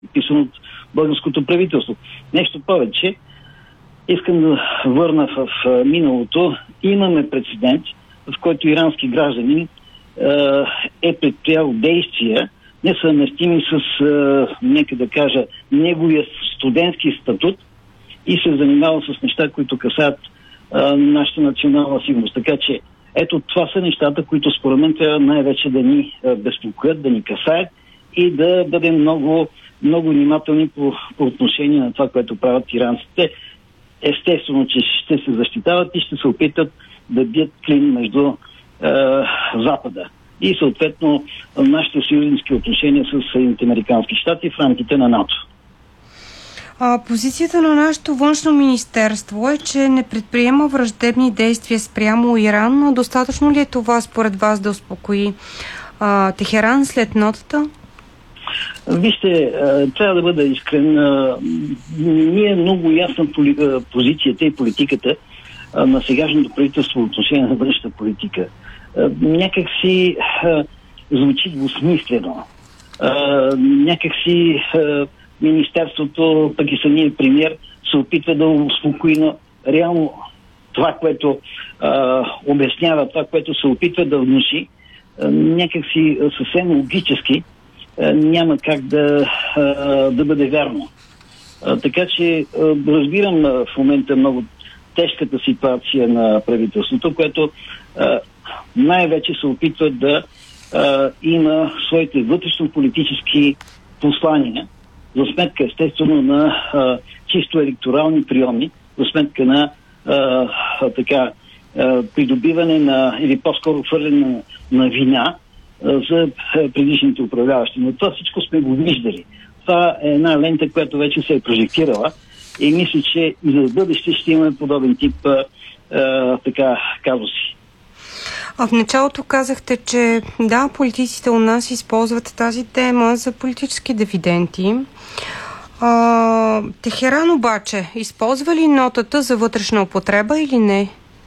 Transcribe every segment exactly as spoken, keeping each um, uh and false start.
подписан от българското правителство. Нещо повече, искам да върна в миналото. Имаме прецедент, в който ирански гражданин е предприял действия, несъвместими с, нека да кажа, неговия студентски статут и се занимава с неща, които касаят а, нашата национална сигурност. Така че, ето това са нещата, които според мен трябва най-вече да ни а, безпокоят, да ни касаят и да бъдем много, много внимателни по, по отношение на това, което правят иранците. Естествено, че ще се защитават и ще се опитат да бият клин между а, Запада и съответно нашите съюзнически отношения с Съединените американски щати в рамките на НАТО. А, позицията на нашето външно министерство е, че не предприема враждебни действия спрямо Иран, но достатъчно ли е това според вас да успокои а, Техеран след нотата? Вижте, трябва да бъда искрен. Ние е много ясна позицията и политиката на сегашното правителство в отношение на външната политика. Някак си звучи двусмислено. Някак си министерството, пък и самия премиер се опитва да успокои, но реално това, което а, обяснява, това, което се опитва да внуши, а, някакси съвсем логически а, няма как да, а, да бъде вярно. А, така че а, разбирам а, в момента много тежката ситуация на правителството, което а, най-вече се опитва да а, има своите вътрешно-политически послания, за сметка естествено на а, чисто електорални приеми, за сметка на а, а, така, а, придобиване на, или по-скоро хвърляне на, на вина а, за а, предишните управляващи. Но това всичко сме го виждали. Това е една лента, която вече се е прожектирала и мисля, че и за бъдеще ще имаме подобен тип а, а, така казуси. А в началото казахте, че да, политиците у нас използват тази тема за политически дивиденти. А, Техеран обаче използва ли нотата за вътрешна употреба или не?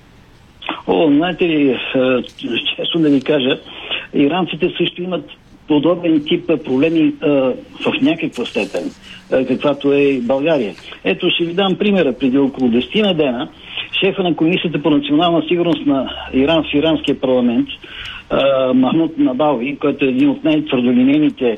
О, знаете ли, честно да ви кажа, иранците също имат подобен тип проблеми а, в някаква степен, а, каквато е България. Ето ще ви дам примера. Преди около десет дена шефа на Комисията по национална сигурност на Иран в иранския парламент, а, Махмуд Набалви, който е един от най-твърдолинейните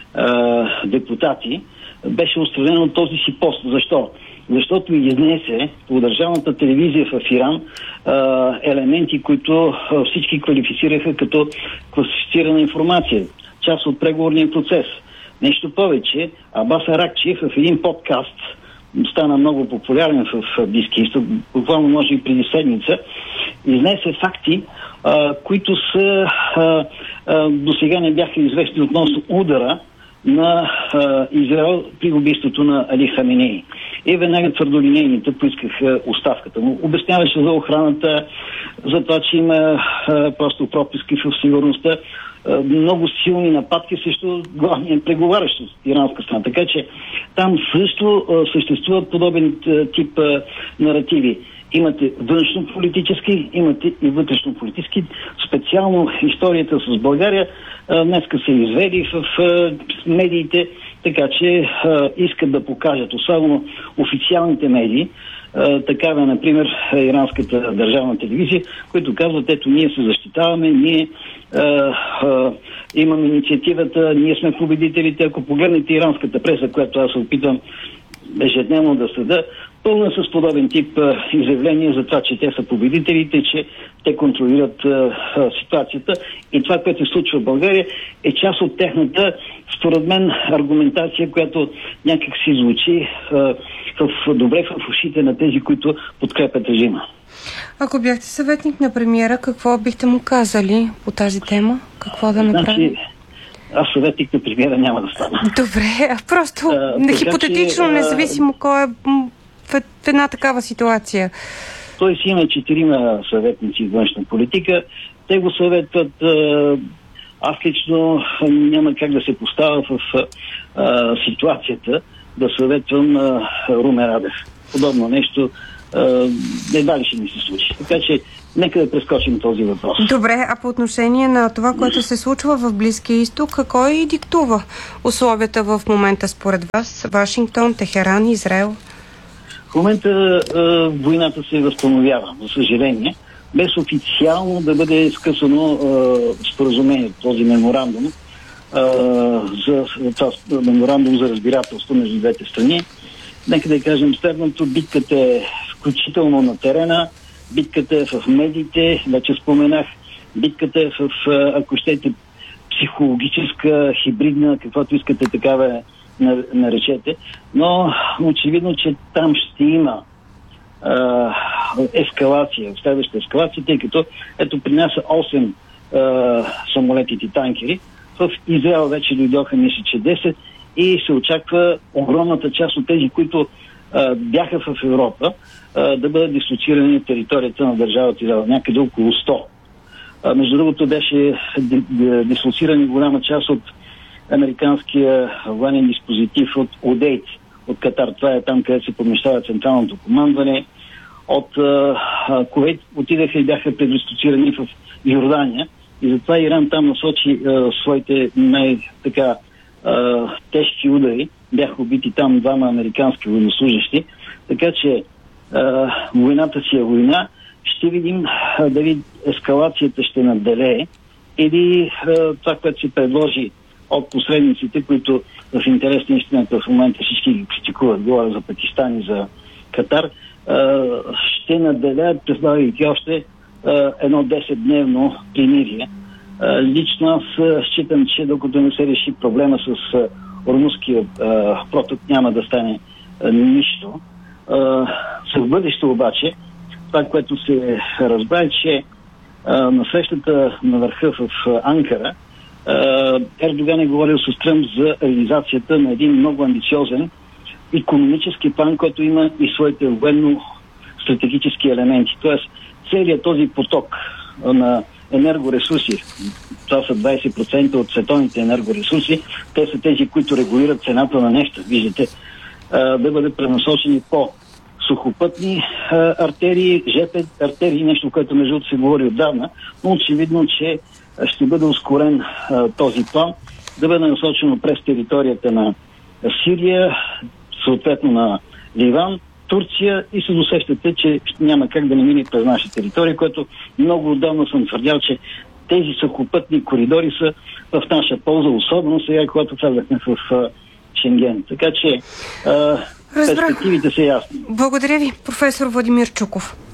а, депутати, беше отстранен от този си пост. Защо? Защото изнесе по държавната телевизия в Иран а, елементи, които а, всички квалифицираха като класифицирана информация. Част от преговорния процес. Нещо повече, Абас Аракчи в един подкаст стана много популярен в Близкия изток, буквално може и преди седмица, изнесе факти, а, които са а, а, до сега не бяха известни относно удара на а, Израел при убийството на Али Хаменеи. И веднага твърдолинейните поискаха оставката му. Обясняваше за охраната, за това, че има а, просто пропуски в сигурността, а, много силни нападки срещу главния преговарящ от иранска страна. Така че там също а, съществуват подобен а, тип а, наративи. Имате външно-политически, имате и вътрешно-политически. Специално историята с България а, днеска се изведи в а, медиите, така че а, искат да покажат, особено официалните медии, а, такава, например, иранската държавна телевизия, които казват, ето ние се защитаваме, ние а, а, имаме инициативата, ние сме победителите. Ако погледнете иранската преса, която аз се опитвам ежедневно да следа, пълна с подобен тип а, изявления за това, че те са победителите, че те контролират а, а, ситуацията. И това, което се случва в България, е част от техната, според мен, аргументация, която някак си звучи а, в, добре в ушите на тези, които подкрепят режима. Ако бяхте съветник на премиера, какво бихте му казали по тази тема? Какво да направи? Значи, аз съветник на премиера няма да стана. Добре, а просто а, не хипотетично, че, независимо кой е в една такава ситуация. Той си има четирима съветници в външна политика. Те го съветват. Аз лично няма как да се поставя в а, ситуацията да съветвам а, Румен Радев. Подобно нещо едва ли ще ни се случи. Така че нека да прескочим този въпрос. Добре, а по отношение на това, което се случва в Близкия изток, кой диктува условията в момента според вас? Вашингтон, Техеран, Израел? В момента е, войната се възстановява, за съжаление, без официално да бъде скъсано е, споразумение, този меморандум, е, за това меморандум за разбирателство между двете страни. Нека да кажем следното, битката е включително на терена, битката е в медиите, вече споменах, битката е в, ако щете, психологическа, хибридна, каквото искате такава наречете, но очевидно, че там ще има а, ескалация, следваща ескалация, тъй като ето при нас са осем а, самолетите танкери, в Израел вече дойдоха, мисля, че десет, и се очаква огромната част от тези, които а, бяха в Европа, а, да бъдат дислоцирани на територията на държавата Израел, някъде около сто. А, между другото беше дислоцирани голяма част от американския военен диспозитив от Одейт, от Катар. Това е там, където се помещава централното командване. От а, Кувейт отидаха и бяха предислоцирани в Йордания. И затова Иран там насочи а, своите най-така тежки удари. Бяха убити там двама американски военнослужащи. Така че а, войната си е война. Ще видим а, дали ескалацията ще надделее или а, това, което се предложи от посредниците, които в интерес на истината в момента всички ги критикуват, говоря за Пакистан и за Катар, а, ще надделеят, представяйки още а, едно десетдневно примирие. А, лично аз считам, че докато не се реши проблема с а, Ормузския а, проток, няма да стане а, нищо. А, в бъдеще обаче, това, което се разбра, че а, на срещата на върха в Анкара, Ердоган е говорил с Тръмп за реализацията на един много амбициозен икономически план, който има и своите военно-стратегически елементи. Тоест, целият този поток на енергоресурси, това са двайсет процента от световните енергоресурси, те са тези, които регулират цената на неща, виждате, да бъдат пренасочени по сухопътни артерии, жп артерии, нещо, което между другото се говори отдавна, но очевидно, че ще бъде ускорен а, този план, да бъде насочено през територията на Сирия, съответно на Ливан, Турция, и се досещате, че няма как да не мине през наша територия, което много отдавна съм твърдял, че тези сухопътни коридори са в наша полза, особено сега, когато влязахме в а, Шенген. Така че а, перспективите са ясни. Благодаря ви, професор Владимир Чуков.